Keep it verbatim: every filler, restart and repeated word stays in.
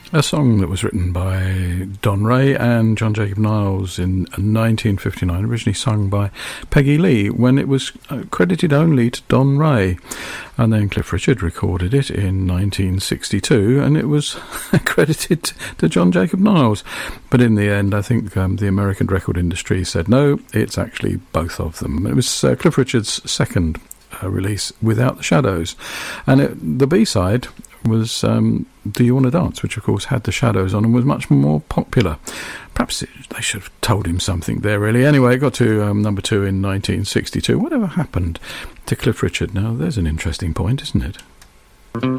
A song that was written by Don Ray and John Jacob Niles in nineteen fifty-nine, originally sung by Peggy Lee, when it was credited only to Don Ray. And then Cliff Richard recorded it in nineteen sixty-two, and it was credited to John Jacob Niles. But in the end, I think um, the American record industry said, no, it's actually both of them. It was uh, Cliff Richard's second uh, release, Without the Shadows. And it, the B-side was um, Do You Want to Dance, which of course had the Shadows on and was much more popular. Perhaps it, they should have told him something there, really. Anyway, it got to um, number two in nineteen sixty-two. Whatever happened to Cliff Richard? Now, there's an interesting point, isn't it?